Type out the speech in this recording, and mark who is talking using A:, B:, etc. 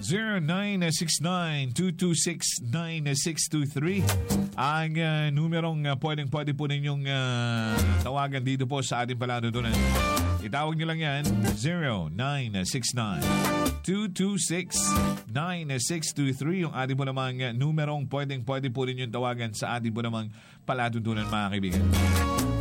A: 0969-226-9623 ang numerong pwede po ninyong tawagan dito po sa ating palatuntunan. Itawag nyo lang yan, 0969-226-9623 yung ating po namang numerong pwede po ninyong tawagan sa ating po namang palatuntunan, mga kaibigan.